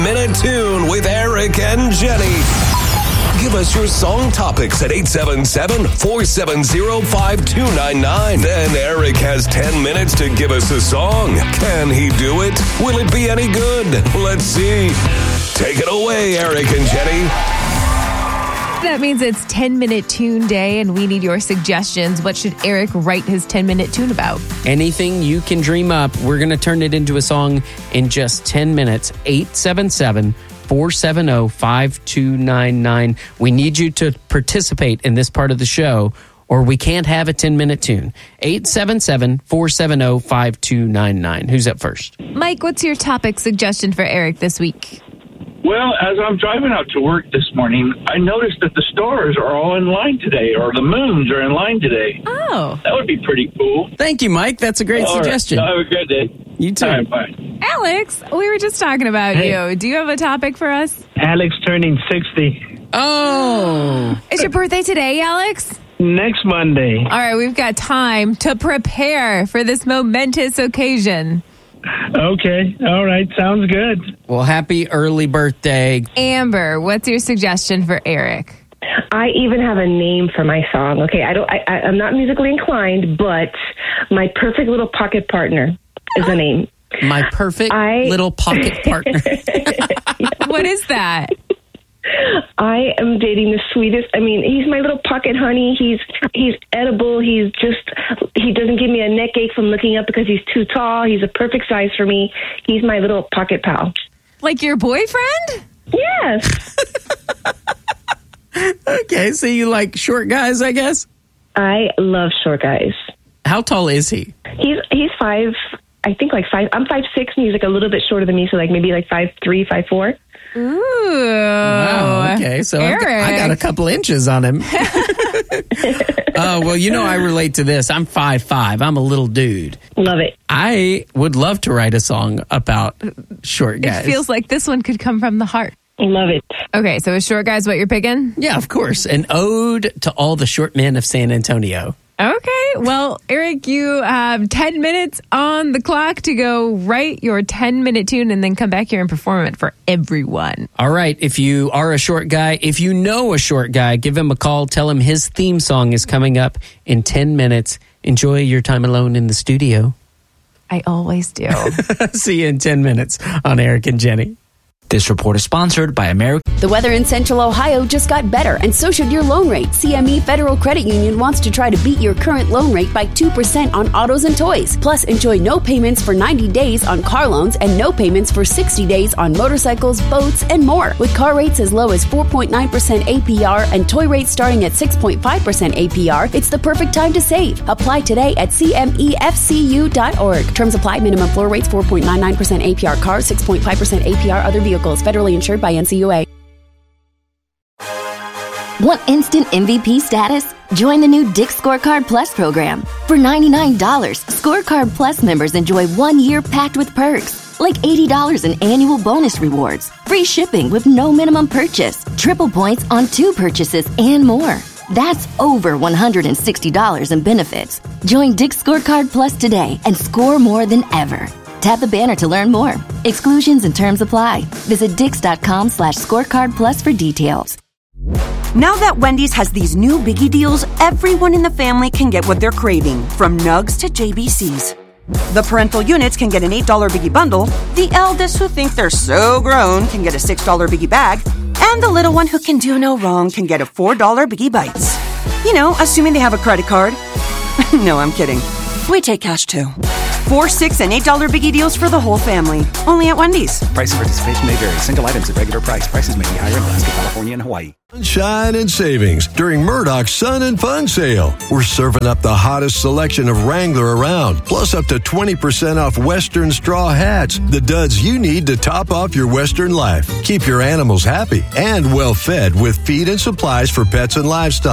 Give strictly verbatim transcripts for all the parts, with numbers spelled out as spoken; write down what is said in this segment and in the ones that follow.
Minute Tune with Eric and Jenny. Give us your song topics at eight seven seven, four seven zero, five two nine nine. Then Eric has ten minutes to give us a song. Can he do it? Will it be any good? Let's see. Take it away, Eric and Jenny. That means it's ten-minute tune day, and we need your suggestions. What should Eric write his ten-minute tune about? Anything you can dream up, we're going to turn it into a song in just ten minutes. eight seven seven, four seven zero, five two nine nine. We need you to participate in this part of the show, or we can't have a ten-minute tune. eight seven seven, four seven zero, five two nine nine. Who's up first? Mike, what's your topic suggestion for Eric this week? Well, as I'm driving out to work this morning, I noticed that the stars are all in line today, or the moons are in line today. Oh. That would be pretty cool. Thank you, Mike. That's a great all suggestion. Right. Have a good day. You too. All right, bye. Alex, we were just talking about Hey. you. Do you have a topic for us? Alex turning sixty Oh. Is your birthday today, Alex? next Monday. All right, we've got time to prepare for this momentous occasion. Okay. All right. Sounds good. Well, happy early birthday. Amber, what's your suggestion for Eric? I even have a name for my song. Okay, I don't. I, I, I'm not musically inclined, but my perfect little pocket partner is the name. My perfect I- little pocket partner. What is that? I am dating the sweetest. I mean, he's my little pocket honey. He's he's edible. He's just he doesn't give me a neck ache from looking up because he's too tall. He's a perfect size for me. He's my little pocket pal. Like your boyfriend? Yes. Okay, so you like short guys, I guess? I love short guys. How tall is he? He's he's five. I think like five. I'm five six, and he's like a little bit shorter than me. So like maybe like five three, five four. Ooh. Wow, okay, so I've got, I got a couple inches on him. Oh, well, you know I relate to this. I'm five five. I'm a little dude. Love it. I would love to write a song about short guys. It feels like this one could come from the heart. Love it. Okay, so is short guys what you're picking? Yeah, of course. An ode to all the short men of San Antonio. Okay, well, Eric, you have ten minutes on the clock to go write your ten-minute tune and then come back here and perform it for everyone. All right, if you are a short guy, if you know a short guy, give him a call. Tell him his theme song is coming up in ten minutes. Enjoy your time alone in the studio. I always do. See you in ten minutes on Eric and Jenny. This report is sponsored by American. The weather in Central Ohio just got better, and so should your loan rate. C M E Federal Credit Union wants to try to beat your current loan rate by two percent on autos and toys. Plus, enjoy no payments for ninety days on car loans and no payments for sixty days on motorcycles, boats, and more. With car rates as low as four point nine percent A P R and toy rates starting at six point five percent A P R, it's the perfect time to save. Apply today at C M E F C U dot org. Terms apply. Minimum floor rates four point nine nine percent A P R cars, six point five percent A P R other vehicles. Federally insured by N C U A. Want instant M V P status? Join the new Dick's Scorecard Plus program. For ninety-nine dollars, Scorecard Plus members enjoy one year packed with perks, like eighty dollars in annual bonus rewards, free shipping with no minimum purchase, triple points on two purchases, and more. That's over one hundred sixty dollars in benefits. Join Dick's Scorecard Plus today and score more than ever. Tap the banner to learn more. Exclusions and terms apply. Visit dix.com slash scorecard plus for details. Now that Wendy's has these new Biggie deals, everyone in the family can get what they're craving, from Nugs to J B Cs. The parental units can get an eight dollar Biggie bundle, the eldest who think they're so grown can get a six dollar Biggie bag, and the little one who can do no wrong can get a four dollar Biggie Bites. You know, assuming they have a credit card. No, I'm kidding. We take cash too. Four, six, and eight dollar Biggie deals for the whole family. Only at Wendy's. Price and participation may vary. Single items at regular price. Prices may be higher in Alaska, California, and Hawaii. Sunshine and savings during Murdoch's Sun and Fun sale. We're serving up the hottest selection of Wrangler around, plus up to twenty percent off Western straw hats, the duds you need to top off your Western life. Keep your animals happy and well fed with feed and supplies for pets and livestock.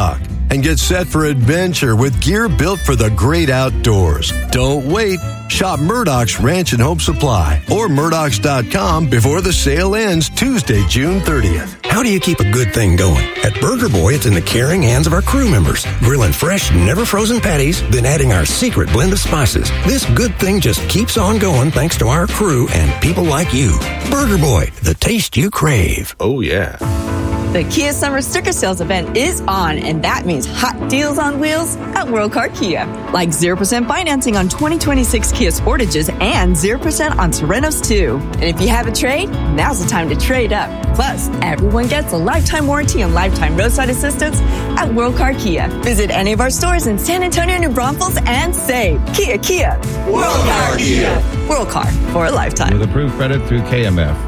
and get set for adventure with gear built for the great outdoors. Don't wait. Shop Murdoch's Ranch and Home Supply or Murdochs dot com before the sale ends Tuesday, June thirtieth. How do you keep a good thing going? At Burger Boy, it's in the caring hands of our crew members. Grilling fresh, never frozen patties, then adding our secret blend of spices. This good thing just keeps on going thanks to our crew and people like you. Burger Boy, the taste you crave. Oh, yeah. The Kia Summer Sticker Sales event is on, and that means hot deals on wheels at World Car Kia. Like zero percent financing on twenty twenty-six Kia Sportages and zero percent on Serenos too. And if you have a trade, now's the time to trade up. Plus, everyone gets a lifetime warranty and lifetime roadside assistance at World Car Kia. Visit any of our stores in San Antonio, New Braunfels, and save. Kia, Kia. World Car Kia. World Car for a lifetime. With approved credit through K M F.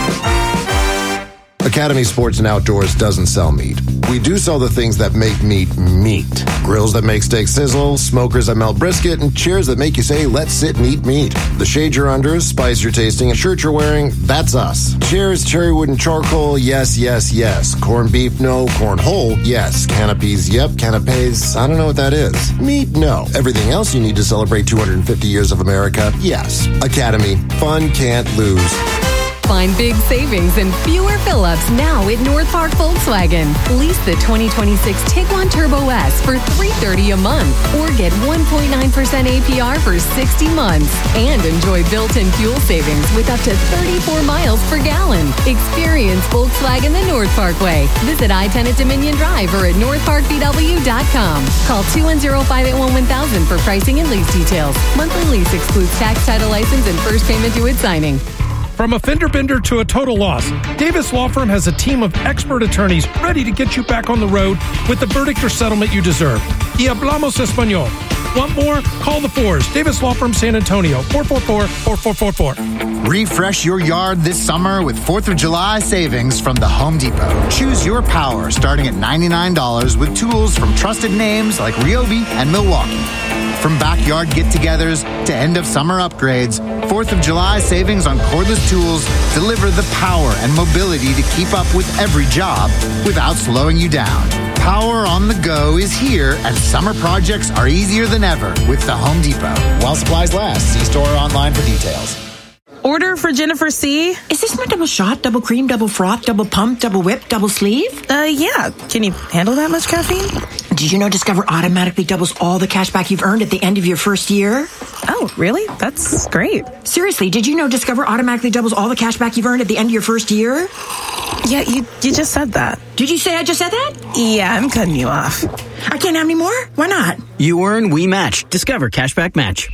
Academy Sports and Outdoors doesn't sell meat. We do sell the things that make meat meat. Grills that make steak sizzle, smokers that melt brisket, and chairs that make you say, let's sit and eat meat. The shade you're under, spice you're tasting, and shirt you're wearing, that's us. Chairs, cherry wood, and charcoal, yes, yes, yes. Corned beef, no. Corn whole, yes. Canopies, yep. Canapes, I don't know what that is. Meat, no. Everything else you need to celebrate two hundred fifty years of America, yes. Academy, fun can't lose. Find big savings and fewer fill-ups now at North Park Volkswagen. Lease the twenty twenty-six Tiguan Turbo S for three hundred thirty dollars a month or get one point nine percent A P R for sixty months and enjoy built-in fuel savings with up to thirty-four miles per gallon. Experience Volkswagen the North Park way. Visit I ten at Dominion Drive or at north park b w dot com. Call two one zero, five eight one, one thousand for pricing and lease details. Monthly lease excludes tax, title, license, and first payment due at signing. From a fender bender to a total loss, Davis Law Firm has a team of expert attorneys ready to get you back on the road with the verdict or settlement you deserve. Y hablamos español. Want more? Call the Fours. Davis Law Firm San Antonio, four four four, four four four four. Refresh your yard this summer with fourth of July savings from the Home Depot. Choose your power starting at ninety-nine dollars with tools from trusted names like Ryobi and Milwaukee. From backyard get-togethers to end-of-summer upgrades, fourth of July savings on cordless tools deliver the power and mobility to keep up with every job without slowing you down. Power on the go is here, and summer projects are easier than ever with the Home Depot. While supplies last, see store or online for details. Order for Jennifer C. Is this my double shot, double cream, double froth, double pump, double whip, double sleeve? Uh, yeah. Can you handle that much caffeine? Did you know Discover automatically doubles all the cash back you've earned at the end of your first year? Oh, really? That's great. Seriously, did you know Discover automatically doubles all the cash back you've earned at the end of your first year? Yeah, you you just said that. Did you say I just said that? Yeah, I'm cutting you off. I can't have any more? Why not? You earn, we match. Discover Cashback Match.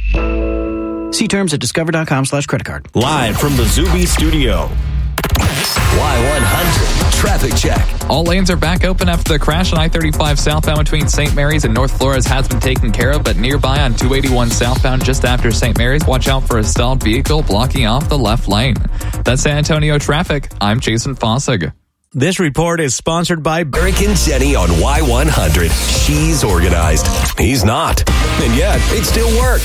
See terms at discover.com slash credit card. Live from the Zuby Studio. Y one hundred Traffic Check. All lanes are back open after the crash on I thirty-five southbound between Saint Mary's and North Flores has been taken care of, but nearby on two eighty-one southbound just after Saint Mary's, watch out for a stalled vehicle blocking off the left lane. That's San Antonio traffic. I'm Jason Fossig. This report is sponsored by Eric and Jenny on Y one hundred. She's organized. He's not. And yet, it still works.